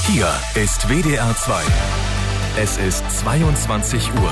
Hier ist WDR 2. Es ist 22 Uhr.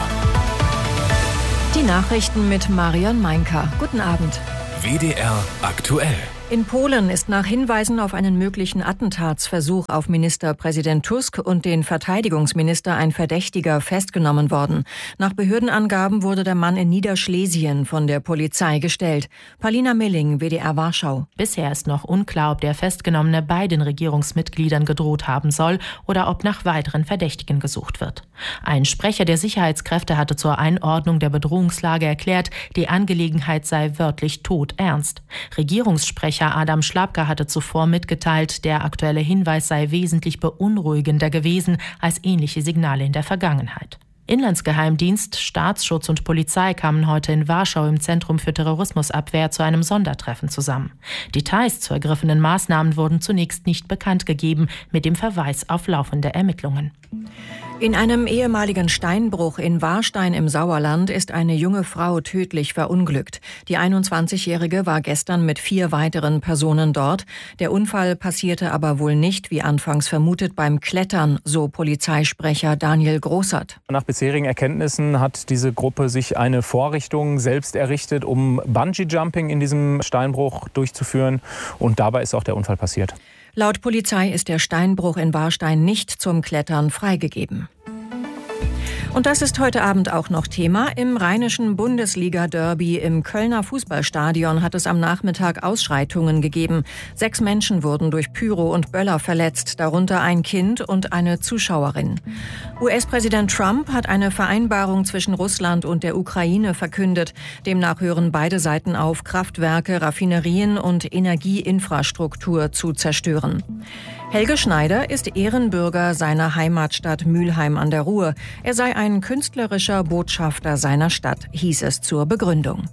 Die Nachrichten mit Marion Meinker. Guten Abend. WDR aktuell. In Polen ist nach Hinweisen auf einen möglichen Attentatsversuch auf Ministerpräsident Tusk und den Verteidigungsminister ein Verdächtiger festgenommen worden. Nach Behördenangaben wurde der Mann in Niederschlesien von der Polizei gestellt. Paulina Milling, WDR Warschau. Bisher ist noch unklar, ob der Festgenommene beiden Regierungsmitgliedern gedroht haben soll oder ob nach weiteren Verdächtigen gesucht wird. Ein Sprecher der Sicherheitskräfte hatte zur Einordnung der Bedrohungslage erklärt, die Angelegenheit sei wörtlich todernst. Regierungssprecher Adam Szłapka hatte zuvor mitgeteilt, der aktuelle Hinweis sei wesentlich beunruhigender gewesen als ähnliche Signale in der Vergangenheit. Inlandsgeheimdienst, Staatsschutz und Polizei kamen heute in Warschau im Zentrum für Terrorismusabwehr zu einem Sondertreffen zusammen. Details zu ergriffenen Maßnahmen wurden zunächst nicht bekannt gegeben, mit dem Verweis auf laufende Ermittlungen. In einem ehemaligen Steinbruch in Warstein im Sauerland ist eine junge Frau tödlich verunglückt. Die 21-Jährige war gestern mit 4 weiteren Personen dort. Der Unfall passierte aber wohl nicht, wie anfangs vermutet, beim Klettern, so Polizeisprecher Daniel Großert. Nach bisherigen Erkenntnissen hat diese Gruppe sich eine Vorrichtung selbst errichtet, um Bungee-Jumping in diesem Steinbruch durchzuführen. Und dabei ist auch der Unfall passiert. Laut Polizei ist der Steinbruch in Warstein nicht zum Klettern freigegeben. Und das ist heute Abend auch noch Thema. Im rheinischen Bundesliga-Derby im Kölner Fußballstadion hat es am Nachmittag Ausschreitungen gegeben. 6 Menschen wurden durch Pyro und Böller verletzt, darunter ein Kind und eine Zuschauerin. US-Präsident Trump hat eine Vereinbarung zwischen Russland und der Ukraine verkündet. Demnach hören beide Seiten auf, Kraftwerke, Raffinerien und Energieinfrastruktur zu zerstören. Helge Schneider ist Ehrenbürger seiner Heimatstadt Mülheim an der Ruhr. Er sei ein künstlerischer Botschafter seiner Stadt, hieß es zur Begründung.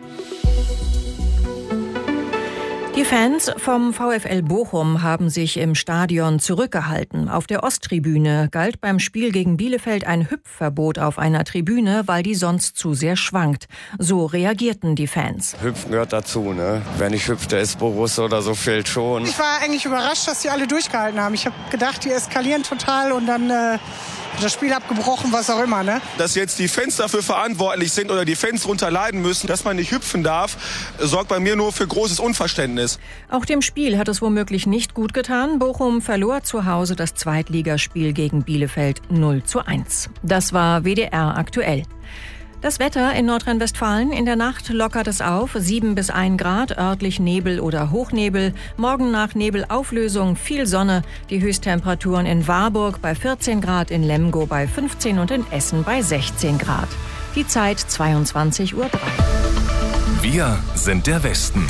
Die Fans vom VfL Bochum haben sich im Stadion zurückgehalten. Auf der Osttribüne galt beim Spiel gegen Bielefeld ein Hüpfverbot auf einer Tribüne, weil die sonst zu sehr schwankt. So reagierten die Fans. Hüpfen gehört dazu, ne? Wer nicht hüpft, der ist Borusse oder so, fehlt schon. Ich war eigentlich überrascht, dass die alle durchgehalten haben. Ich habe gedacht, die eskalieren total und dann das Spiel abgebrochen, was auch immer, ne? Dass jetzt die Fans dafür verantwortlich sind oder die Fans darunter leiden müssen, dass man nicht hüpfen darf, sorgt bei mir nur für großes Unverständnis. Auch dem Spiel hat es womöglich nicht gut getan. Bochum verlor zu Hause das Zweitligaspiel gegen Bielefeld 0:1. Das war WDR aktuell. Das Wetter in Nordrhein-Westfalen: In der Nacht lockert es auf, 7 bis 1 Grad, örtlich Nebel oder Hochnebel. Morgen nach Nebelauflösung viel Sonne. Die Höchsttemperaturen in Warburg bei 14 Grad, in Lemgo bei 15 und in Essen bei 16 Grad. Die Zeit 22:03 Uhr. Wir sind der Westen.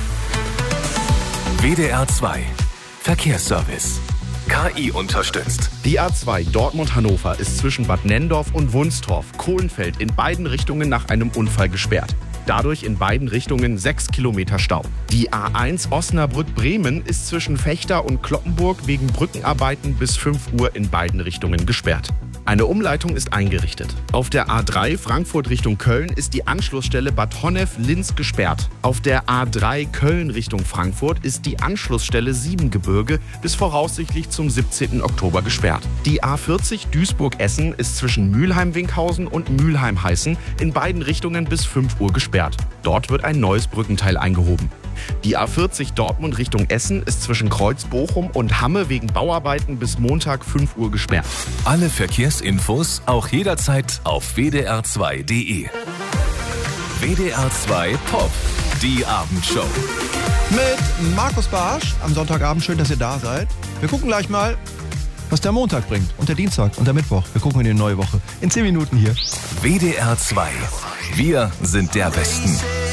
WDR 2 Verkehrsservice. KI unterstützt. Die A2 Dortmund-Hannover ist zwischen Bad Nenndorf und Wunstorf-Kohlenfeld in beiden Richtungen nach einem Unfall gesperrt. Dadurch in beiden Richtungen 6 Kilometer Stau. Die A1 Osnabrück-Bremen ist zwischen Vechta und Cloppenburg wegen Brückenarbeiten bis 5 Uhr in beiden Richtungen gesperrt. Eine Umleitung ist eingerichtet. Auf der A3 Frankfurt Richtung Köln ist die Anschlussstelle Bad Honnef-Linz gesperrt. Auf der A3 Köln Richtung Frankfurt ist die Anschlussstelle Siebengebirge bis voraussichtlich zum 17. Oktober gesperrt. Die A40 Duisburg-Essen ist zwischen Mülheim-Winkhausen und Mülheim-Heißen in beiden Richtungen bis 5 Uhr gesperrt. Dort wird ein neues Brückenteil eingehoben. Die A40 Dortmund Richtung Essen ist zwischen Kreuz-Bochum und Hamme wegen Bauarbeiten bis Montag 5 Uhr gesperrt. Alle Verkehrsinfos auch jederzeit auf wdr2.de. WDR 2 Pop, die Abendshow. Mit Markus Barsch am Sonntagabend. Schön, dass ihr da seid. Wir gucken gleich mal, was der Montag bringt und der Dienstag und der Mittwoch. Wir gucken in die neue Woche. In 10 Minuten hier. WDR 2. Wir sind der Westen.